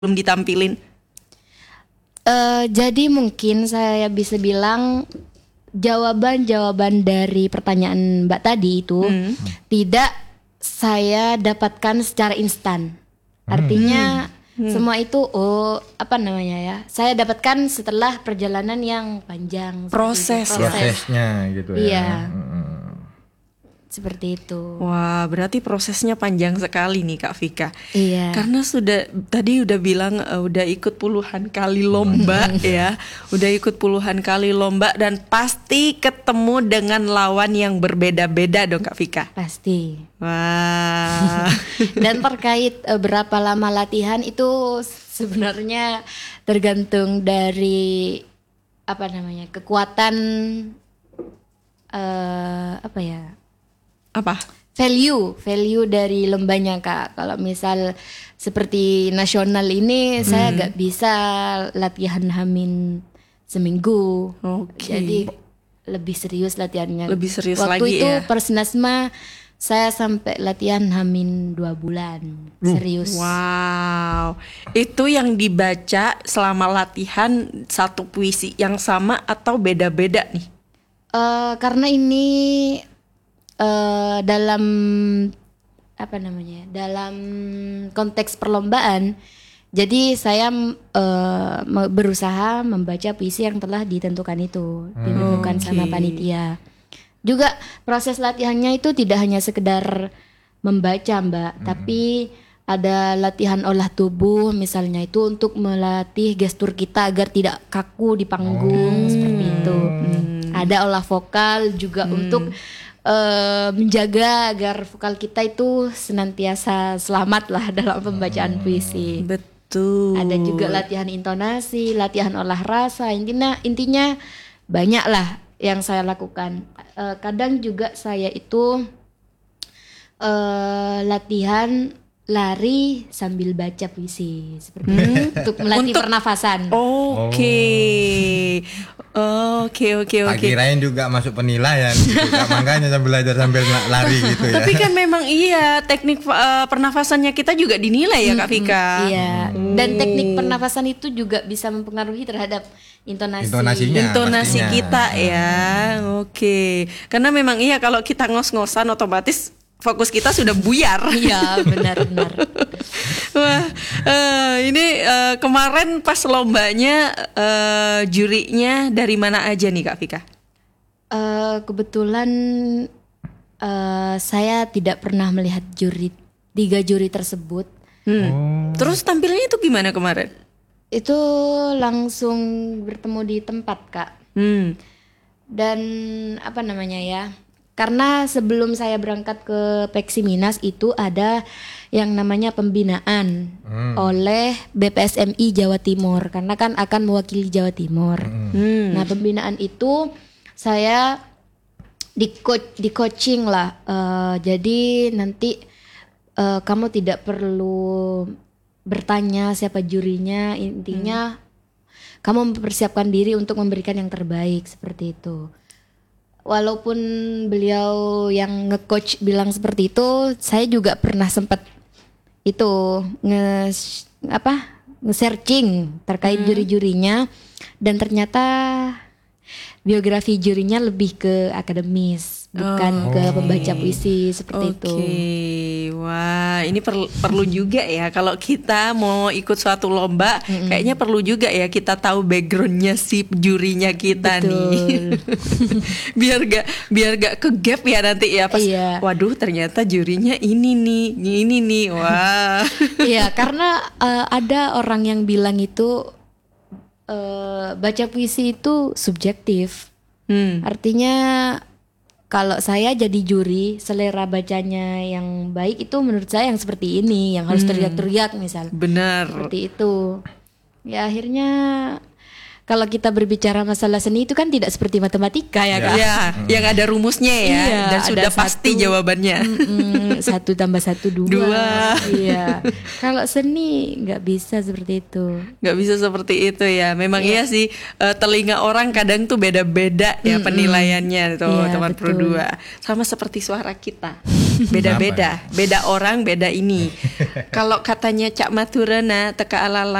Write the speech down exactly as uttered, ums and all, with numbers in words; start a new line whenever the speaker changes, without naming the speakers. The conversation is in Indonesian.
belum ditampilin?
Uh, jadi mungkin saya bisa bilang jawaban-jawaban dari pertanyaan Mbak tadi itu hmm. tidak saya dapatkan secara instan. Artinya hmm. semua itu oh apa namanya ya? Saya dapatkan setelah perjalanan yang panjang.
Proses,
Proses. prosesnya gitu ya.
Iya. Hmm. Seperti itu.
Wah, berarti prosesnya panjang sekali nih Kak Vika.
Iya.
Karena sudah tadi udah bilang uh, udah ikut puluhan kali lomba ya, udah ikut puluhan kali lomba dan pasti ketemu dengan lawan yang berbeda-beda dong Kak Vika.
Pasti.
Wah.
Dan terkait uh, berapa lama latihan itu sebenarnya tergantung dari apa namanya kekuatan uh, apa ya?
Apa?
Value, value dari lombanya Kak. Kalau misal seperti nasional ini hmm. saya gak bisa latihan hamin seminggu.
Okay.
Jadi lebih serius latihannya.
Lebih serius
Waktu
lagi
itu
ya.
Persnasma saya sampai latihan hamin dua bulan. Serius.
Wow. Itu yang dibaca selama latihan satu puisi yang sama atau beda-beda nih?
Uh, karena ini Uh, dalam apa namanya dalam konteks perlombaan, jadi saya uh, berusaha membaca puisi yang telah ditentukan itu hmm. ditentukan okay. sama panitia. Juga proses latihannya itu tidak hanya sekedar membaca Mbak, hmm. tapi ada latihan olah tubuh misalnya itu untuk melatih gestur kita agar tidak kaku di panggung hmm. seperti itu. Hmm. Ada olah vokal juga hmm. untuk Uh, menjaga agar vokal kita itu senantiasa selamat lah dalam pembacaan puisi.
Betul.
Ada juga latihan intonasi, latihan olah rasa. Intinya intinya banyak lah yang saya lakukan. Uh, kadang juga saya itu uh, latihan lari sambil baca puisi seperti hmm. itu untuk melatih untuk, pernafasan.
Oke, oke, oke, oke.
Kirain juga masuk penilaian, gitu. Makanya sambil belajar sambil lari gitu ya.
Tapi kan memang iya teknik uh, pernafasannya kita juga dinilai ya Kak Vika.
Hmm, iya. Hmm. Dan teknik pernafasan itu juga bisa mempengaruhi terhadap intonasi.
Intonasinya,
intonasi
pastinya.
kita ya. Oke. Karena memang iya kalau kita ngos-ngosan otomatis fokus kita sudah buyar.
Iya benar-benar.
Wah, uh, ini uh, kemarin pas lombanya uh, jurinya dari mana aja nih Kak Vika?
Uh, kebetulan uh, saya tidak pernah melihat juri tiga juri tersebut.
Hmm. Oh. Terus tampilnya itu gimana kemarin?
Itu langsung bertemu di tempat Kak.
Hmm.
Dan apa namanya ya? Karena sebelum saya berangkat ke Peksiminas itu ada yang namanya pembinaan hmm. oleh B P S M I Jawa Timur karena kan akan mewakili Jawa Timur. Hmm. Nah pembinaan itu saya di coach di coaching lah. Uh, jadi nanti uh, kamu tidak perlu bertanya siapa jurinya, intinya hmm. kamu mempersiapkan diri untuk memberikan yang terbaik seperti itu. Walaupun beliau yang nge-coach bilang seperti itu, saya juga pernah sempat itu nge apa nge-searching terkait hmm. juri-jurinya dan ternyata biografi jurinya lebih ke akademis, bukan
oh.
ke pembaca puisi seperti
okay.
itu.
Oke, wah ini per, perlu juga ya kalau kita mau ikut suatu lomba, mm-hmm. kayaknya perlu juga ya kita tahu backgroundnya si jurinya kita. Betul. Nih, biar gak biar gak ke gap ya nanti ya pas. Iya. Waduh ternyata jurinya ini nih, ini nih, wah.
Iya karena uh, ada orang yang bilang itu uh, baca puisi itu subjektif, hmm. artinya kalau saya jadi juri, selera bacanya yang baik itu menurut saya yang seperti ini, yang harus teriak-teriak misal.
Benar.
Seperti itu. Ya akhirnya kalau kita berbicara masalah seni itu kan tidak seperti matematika ya Kak.
Ya, yang ada rumusnya ya,
Iya,
dan
ada
sudah pasti
satu,
jawabannya.
mm-mm, satu tambah satu dua.
Dua.
Iya. Kalau seni nggak bisa seperti itu.
Nggak bisa seperti itu ya. Memang iya sih, eh, telinga orang kadang tuh beda-beda ya penilaiannya tuh
Iya,
teman Pro
betul.
dua. Sama seperti suara kita. Beda-beda, beda orang, beda ini. Kalau katanya Cak Maturana teka alala